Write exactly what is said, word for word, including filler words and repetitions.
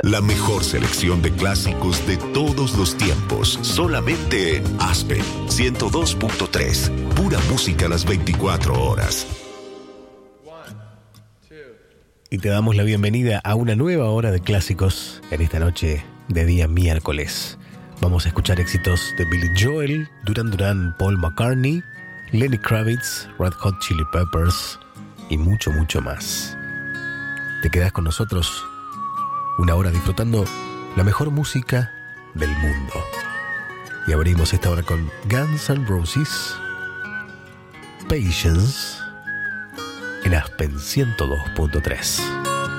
La mejor selección de clásicos de todos los tiempos, solamente en Aspen ciento dos punto tres. Pura música a las veinticuatro horas. Y te damos la bienvenida a una nueva hora de clásicos en esta noche de día miércoles. Vamos a escuchar éxitos de Billy Joel, Duran Duran, Paul McCartney, Lenny Kravitz, Red Hot Chili Peppers y mucho, mucho más. Te quedas con nosotros una hora disfrutando la mejor música del mundo. Y abrimos esta hora con Guns N' Roses, Patience, en Aspen ciento dos punto tres.